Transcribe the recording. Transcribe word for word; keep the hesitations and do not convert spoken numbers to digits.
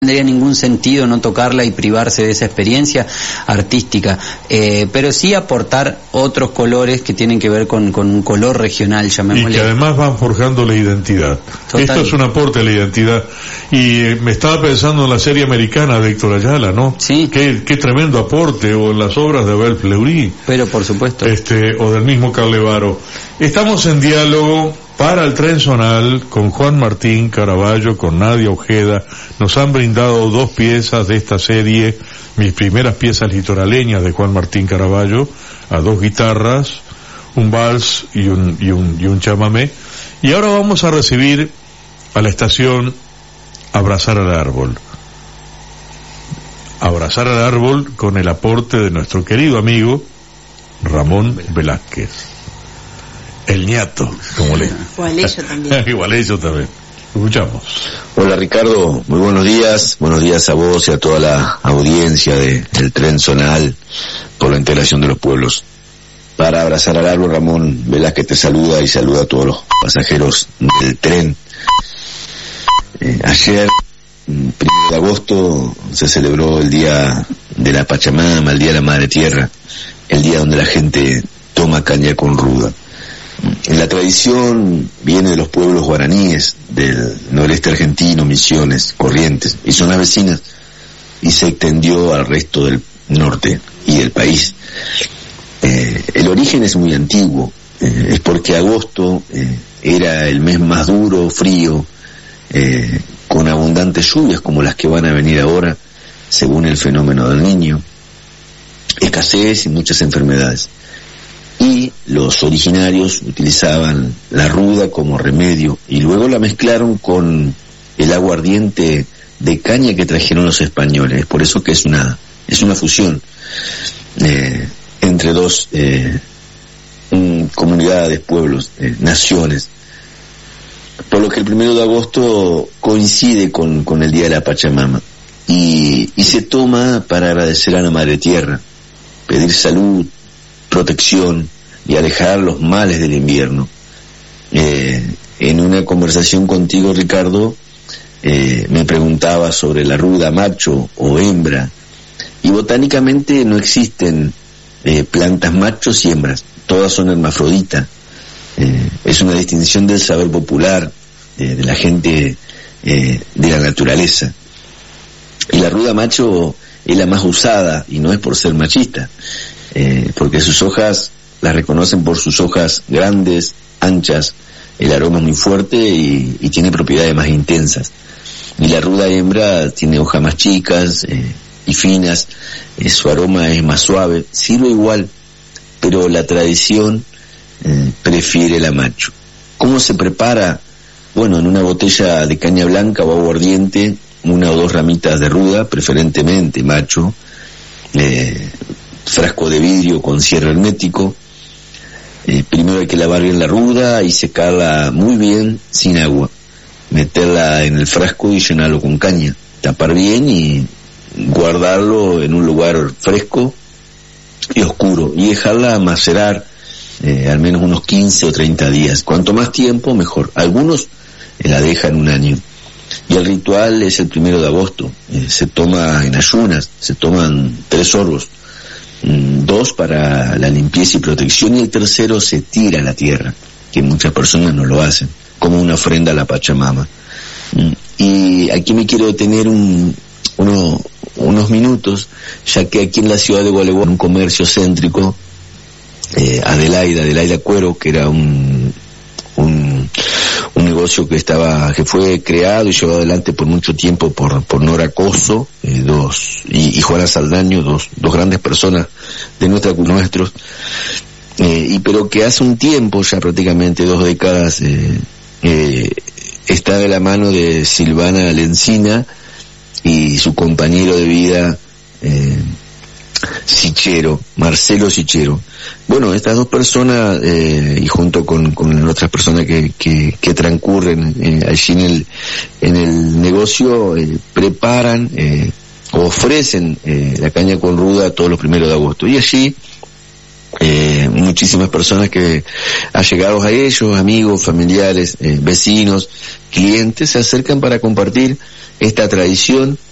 tendría ningún sentido no tocarla y privarse de esa experiencia artística, eh, pero sí aportar otros colores que tienen que ver con, con un color regional, llamémosle. Y que además van forjando la identidad. Total. Esto es un aporte a la identidad. Y eh, me estaba pensando en la serie americana de Héctor Ayala, ¿no? Sí. Qué, qué tremendo aporte, o en las obras de Abel Fleury. Pero por supuesto. Este, o del mismo Carlevaro. Estamos en diálogo para el Tren Zonal con Juan Martín Caraballo, con Nadia Ojeda. Nos han brindado dos piezas de esta serie, mis primeras piezas litoraleñas de Juan Martín Caraballo, a dos guitarras, un vals y un, y un, y un chamamé. Y ahora vamos a recibir a la estación Abrazar al Árbol. Abrazar al Árbol con el aporte de nuestro querido amigo Ramón Velázquez. El ñato, como le... Igualeyo también. Igualeyo también. Escuchamos. Hola Ricardo, muy buenos días. Buenos días a vos y a toda la audiencia de, del Tren Zonal por la integración de los pueblos. Para Abrazar al Árbol, Ramón Velázquez te saluda y saluda a todos los pasajeros del tren. Eh, ayer, primero de agosto, se celebró el Día de la Pachamama, el Día de la Madre Tierra, el día donde la gente toma caña con ruda. En la tradición viene de los pueblos guaraníes del noreste argentino, Misiones, Corrientes y zonas vecinas, y se extendió al resto del norte y del país. Eh, el origen es muy antiguo, eh, es porque agosto eh, era el mes más duro, frío, eh, con abundantes lluvias como las que van a venir ahora, según el fenómeno del Niño, escasez y muchas enfermedades. Y los originarios utilizaban la ruda como remedio y luego la mezclaron con el aguardiente de caña que trajeron los españoles. Por eso que es una es una fusión eh, entre dos eh, um, comunidades, pueblos, eh, naciones. Por lo que el primero de agosto coincide con, con el Día de la Pachamama y, y se toma para agradecer a la Madre Tierra, pedir salud, protección y alejar los males del invierno. Eh, en una conversación contigo, Ricardo, eh, me preguntaba sobre la ruda, macho o hembra, y botánicamente no existen eh, plantas machos y hembras, todas son hermafroditas. Eh, es una distinción del saber popular, eh, de la gente eh, de la naturaleza. Y la ruda macho es la más usada, y no es por ser machista, Eh, porque sus hojas las reconocen por sus hojas grandes, anchas, el aroma es muy fuerte y, y tiene propiedades más intensas. Y la ruda hembra tiene hojas más chicas eh, y finas, eh, su aroma es más suave, sirve igual, pero la tradición eh, prefiere la macho. ¿Cómo se prepara? Bueno, en una botella de caña blanca o aguardiente, una o dos ramitas de ruda, preferentemente macho, eh, frasco de vidrio con cierre hermético. Eh, primero hay que lavar bien la ruda y secarla muy bien sin agua, meterla en el frasco y llenarlo con caña, tapar bien y guardarlo en un lugar fresco y oscuro y dejarla macerar eh, al menos unos quince o treinta días. Cuanto más tiempo mejor. Algunos eh, la dejan un año. Y el ritual es el primero de agosto, eh, se toma en ayunas, se toman tres sorbos, dos para la limpieza y protección, y el tercero se tira a la tierra, que muchas personas no lo hacen, como una ofrenda a la Pachamama. Y aquí me quiero detener un, uno, unos minutos, ya que aquí en la ciudad de Gualeguay, un comercio céntrico, eh, Adelaida, Adelaida Cuero, que era un, un, un negocio que estaba, que fue creado y llevado adelante por mucho tiempo por, por Nora Coso, eh, dos, y, y Juana Saldaño, dos, dos grandes personas de nuestra, nuestros, eh, y pero que hace un tiempo, ya prácticamente dos décadas, eh, eh, está de la mano de Silvana Lencina y su compañero de vida, eh, Sichero, Marcelo Sichero. Bueno, estas dos personas, eh, y junto con, con otras personas que, que, que transcurren eh, allí en el, en el negocio, eh, preparan, eh, ofrecen eh, la caña con ruda todos los primeros de agosto. Y allí, eh, muchísimas personas que allegados a ellos, amigos, familiares, eh, vecinos, clientes, se acercan para compartir esta tradición